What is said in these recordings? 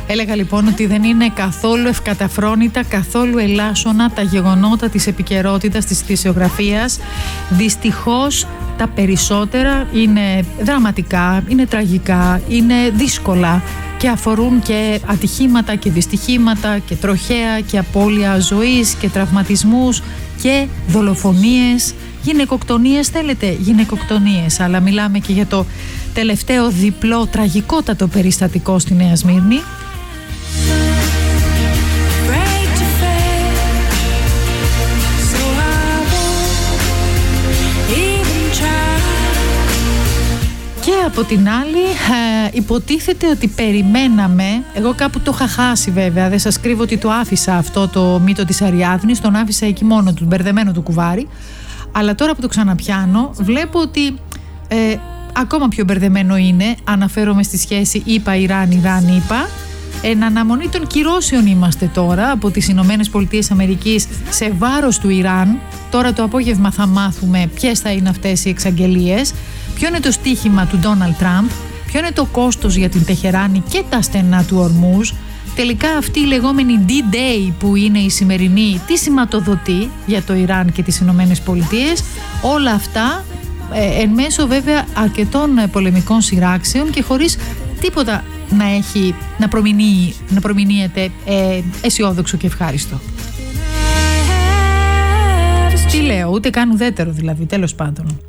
Έλεγα λοιπόν ότι δεν είναι καθόλου ευκαταφρόνητα, καθόλου ελάσσονα τα γεγονότα της επικαιρότητας της ειδησιογραφίας. Δυστυχώς τα περισσότερα είναι δραματικά, είναι τραγικά, είναι δύσκολα και αφορούν και ατυχήματα και δυστυχήματα και τροχαία και απώλεια ζωής και τραυματισμούς και δολοφονίες, γυναικοκτονίες, θέλετε γυναικοκτονίες, αλλά μιλάμε και για το τελευταίο διπλό τραγικότατο περιστατικό στη Νέα Σμύρνη. Και από την άλλη υποτίθεται ότι περιμέναμε, εγώ κάπου το είχα χάσει βέβαια, δεν σας κρύβω ότι το άφησα αυτό το μύτο της Αριάδνης, τον άφησα εκεί μόνο του, μπερδεμένο του κουβάρι, αλλά τώρα που το ξαναπιάνω βλέπω ότι ακόμα πιο μπερδεμένο είναι, αναφέρομαι στη σχέση ΗΠΑ-Ιράν-Ιράν-ΗΠΑ. Εν αναμονή των κυρώσεων είμαστε τώρα από τις Ηνωμένες Πολιτείες Αμερικής σε βάρος του Ιράν. Τώρα το απόγευμα θα μάθουμε ποιες θα είναι αυτές οι εξαγγελίες, ποιο είναι το στίχημα του Ντόναλντ Τραμπ, ποιο είναι το κόστος για την Τεχεράνη και τα στενά του Ορμούζ. Τελικά αυτή η λεγόμενη D-Day που είναι η σημερινή, τι σηματοδοτεί για το Ιράν και τις Ηνωμένες Πολιτείες. Όλα αυτά εν μέσω βέβαια αρκετών πολεμικών σειράξεων και χωρίς τίποτα να προμηνύεται αισιόδοξο και ευχάριστο. Τι λέω, ούτε καν ουδέτερο δηλαδή, τέλος πάντων.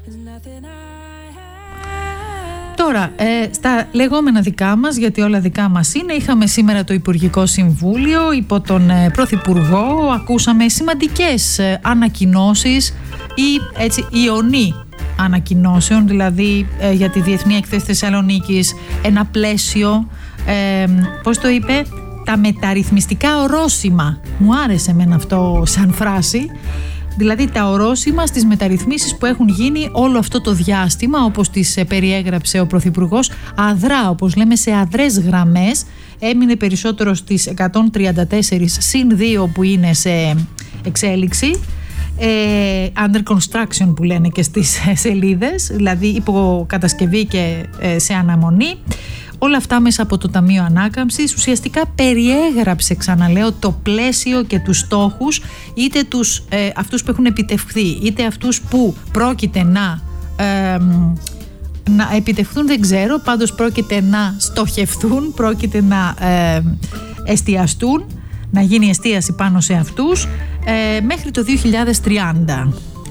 Τώρα, στα λεγόμενα δικά μας, γιατί όλα δικά μας είναι, είχαμε σήμερα το Υπουργικό Συμβούλιο υπό τον Πρωθυπουργό, ακούσαμε σημαντικές ανακοινώσεις ή έτσι ιονή ανακοινώσεων, δηλαδή για τη Διεθνή Έκθεση Θεσσαλονίκης, ένα πλαίσιο, πώς το είπε, τα μεταρρυθμιστικά ορόσημα. Μου άρεσε εμένα αυτό σαν φράση. Δηλαδή τα ορόσημα στις μεταρρυθμίσεις που έχουν γίνει όλο αυτό το διάστημα, όπως τις περιέγραψε ο Πρωθυπουργός, αδρά, όπως λέμε, σε αδρές γραμμές. Έμεινε περισσότερο στις 134 συν 2 που είναι σε εξέλιξη, under construction που λένε και στις σελίδες, δηλαδή υποκατασκευή και σε αναμονή. Όλα αυτά μέσα από το Ταμείο Ανάκαμψης. Ουσιαστικά περιέγραψε, ξαναλέω, το πλαίσιο και τους στόχους, είτε αυτούς που έχουν επιτευχθεί, είτε αυτούς που πρόκειται να επιτευχθούν, δεν ξέρω, πάντως πρόκειται να στοχευθούν, πρόκειται να εστιαστούν, να γίνει εστίαση πάνω σε αυτούς μέχρι το 2030.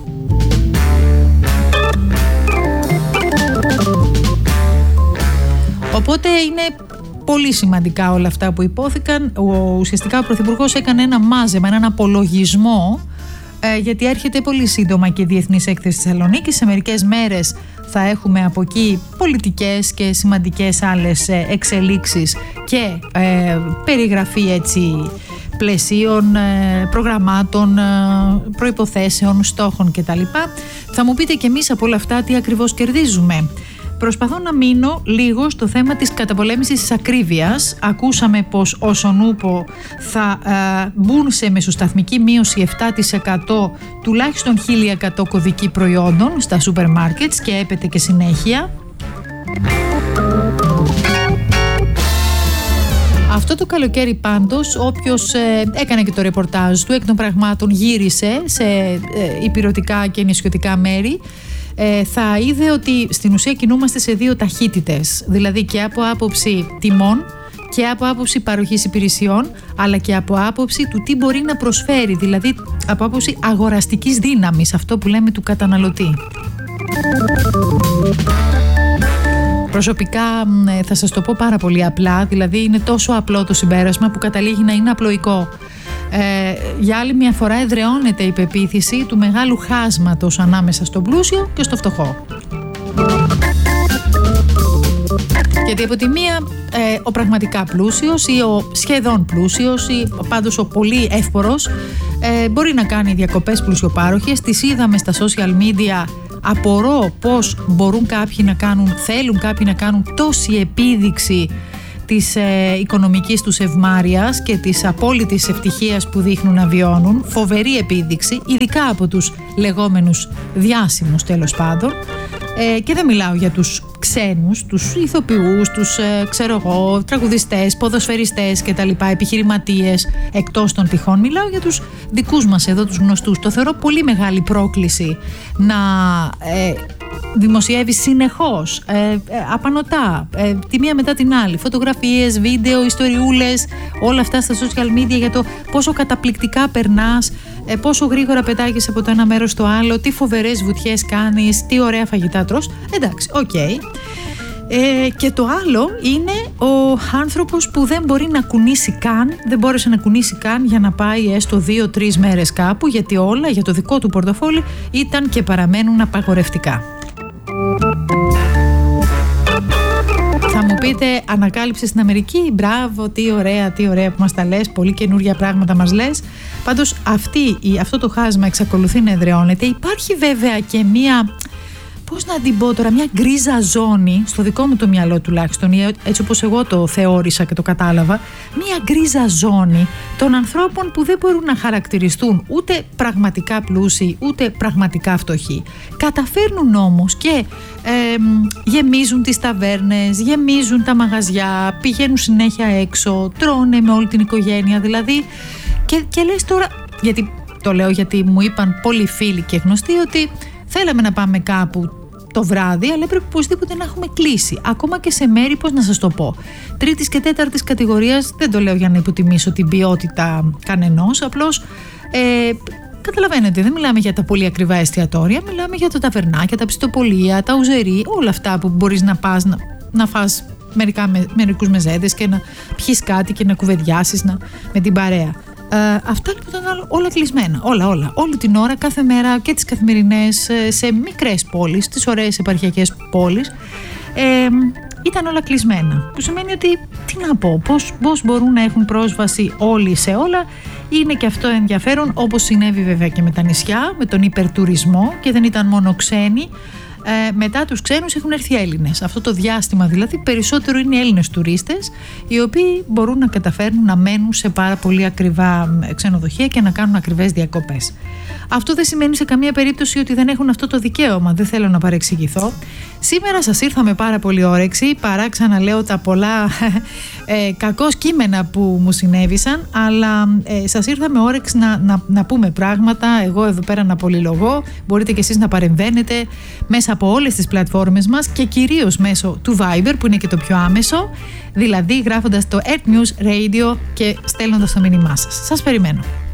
Οπότε είναι πολύ σημαντικά όλα αυτά που υπόθηκαν. Ουσιαστικά ο Πρωθυπουργός έκανε ένα μάζεμα, έναν απολογισμό, γιατί έρχεται πολύ σύντομα και η Διεθνής Έκθεση Θεσσαλονίκης. Σε μερικές μέρες θα έχουμε από εκεί πολιτικές και σημαντικές άλλες εξελίξεις και περιγραφή έτσι πλαισίων, προγραμμάτων, προϋποθέσεων, στόχων κτλ. Θα μου πείτε και εμείς από όλα αυτά τι ακριβώς κερδίζουμε. Προσπαθώ να μείνω λίγο στο θέμα της καταπολέμησης της ακρίβειας. Ακούσαμε πως όσον ούπο θα μπουν σε μεσοσταθμική μείωση 7%, τουλάχιστον 1.100 κωδικοί προϊόντων στα σούπερ μάρκετς και έπεται και συνέχεια. Αυτό το καλοκαίρι πάντως, όποιος έκανε και το ρεπορτάζ του, εκ των πραγμάτων γύρισε σε ηπειρωτικά και νησιωτικά μέρη, θα είδε ότι στην ουσία κινούμαστε σε δύο ταχύτητες, δηλαδή και από άποψη τιμών και από άποψη παροχής υπηρεσιών, αλλά και από άποψη του τι μπορεί να προσφέρει, δηλαδή από άποψη αγοραστικής δύναμης, αυτό που λέμε του καταναλωτή. Προσωπικά θα σας το πω πάρα πολύ απλά, δηλαδή είναι τόσο απλό το συμπέρασμα που καταλήγει να είναι απλοϊκό. Για άλλη μια φορά εδραιώνεται η πεποίθηση του μεγάλου χάσματος ανάμεσα στον πλούσιο και στο φτωχό. Γιατί από τη μία ο πραγματικά πλούσιος ή ο σχεδόν πλούσιος ή πάντως ο πολύ εύπορος μπορεί να κάνει διακοπές πλουσιοπάροχες. Τις είδαμε στα social media. Απορώ πώς μπορούν κάποιοι να κάνουν, θέλουν κάποιοι να κάνουν τόση επίδειξη της οικονομικής τους ευμάρειας και της απόλυτης ευτυχίας που δείχνουν να βιώνουν. Φοβερή επίδειξη, ειδικά από τους λεγόμενους διάσημους τέλος πάντων. Και δεν μιλάω για τους ξένους, τους ηθοποιούς, τους τραγουδιστές, ποδοσφαιριστές κτλ, επιχειρηματίες εκτός των τυχών. Μιλάω για τους δικούς μας εδώ, τους γνωστούς. Το θεωρώ πολύ μεγάλη πρόκληση να δημοσιεύει συνεχώς, απανωτά, τη μία μετά την άλλη, φωτογραφίες, βίντεο, ιστοριούλες, όλα αυτά στα social media για το πόσο καταπληκτικά περνάς, πόσο γρήγορα πετάγεις από το ένα μέρος στο άλλο, τι φοβερές βουτιές κάνεις, τι ωραία φαγητά τρως. Εντάξει, οκ. Και το άλλο είναι ο άνθρωπος που δεν μπορεί να κουνήσει καν, δεν μπόρεσε να κουνήσει καν για να πάει έστω 2-3 μέρες κάπου, γιατί όλα για το δικό του πορτοφόλι ήταν και παραμένουν απαγορευτικά. Θα μου πείτε, ανακάλυψε στην Αμερική, μπράβο, τι ωραία που μας τα λες, πολύ καινούργια πράγματα μας λες. Πάντως αυτό το χάσμα εξακολουθεί να εδραιώνεται. Υπάρχει βέβαια και μία, πώς να την πω τώρα, μια γκρίζα ζώνη, στο δικό μου το μυαλό τουλάχιστον, έτσι όπως εγώ το θεώρησα και το κατάλαβα, μια γκρίζα ζώνη των ανθρώπων που δεν μπορούν να χαρακτηριστούν ούτε πραγματικά πλούσιοι, ούτε πραγματικά φτωχοί. Καταφέρνουν όμως και γεμίζουν τις ταβέρνες, γεμίζουν τα μαγαζιά, πηγαίνουν συνέχεια έξω, τρώνε με όλη την οικογένεια δηλαδή, και λες τώρα, γιατί το λέω γιατί μου είπαν πολλοί φίλοι και γνωστοί ότι θέλαμε να πάμε κάπου το βράδυ, αλλά έπρεπε οπωσδήποτε να έχουμε κλείσει. Ακόμα και σε μέρη, πώς να σας το πω, 3ης και 4ης κατηγορίας, δεν το λέω για να υποτιμήσω την ποιότητα κανενός, απλώς καταλαβαίνετε, δεν μιλάμε για τα πολύ ακριβά εστιατόρια, μιλάμε για τα ταβερνάκια, τα ψητοπολία, τα ουζερί, όλα αυτά που μπορείς να πας να φας μερικούς μεζέδες και να πιεις κάτι και να κουβεντιάσεις με την παρέα. Αυτά λοιπόν ήταν όλα κλεισμένα, όλη την ώρα, κάθε μέρα και τις καθημερινές, σε μικρές πόλεις, τις ωραίες επαρχιακές πόλεις, ήταν όλα κλεισμένα, που σημαίνει ότι, τι να πω, πώς μπορούν να έχουν πρόσβαση όλοι σε όλα. Είναι και αυτό ενδιαφέρον, όπως συνέβη βέβαια και με τα νησιά, με τον υπερτουρισμό, και δεν ήταν μόνο ξένοι. Μετά τους ξένους έχουν έρθει Έλληνες. Αυτό το διάστημα δηλαδή περισσότερο είναι οι Έλληνες τουρίστες, οι οποίοι μπορούν να καταφέρνουν να μένουν σε πάρα πολύ ακριβά ξενοδοχεία και να κάνουν ακριβές διακοπές. Αυτό δεν σημαίνει σε καμία περίπτωση ότι δεν έχουν αυτό το δικαίωμα, δεν θέλω να παρεξηγηθώ. Σήμερα σας ήρθα με πάρα πολύ όρεξη, παρά ξαναλέω τα πολλά κακώς κείμενα που μου συνέβησαν, αλλά σας ήρθα με όρεξη να πούμε πράγματα, εγώ εδώ πέρα να πολυλογώ, μπορείτε και εσείς να παρεμβαίνετε μέσα από όλες τις πλατφόρμες μας και κυρίως μέσω του Viber που είναι και το πιο άμεσο, δηλαδή γράφοντας το Earth News Radio και στέλνοντας το μήνυμά σας. Σας περιμένω.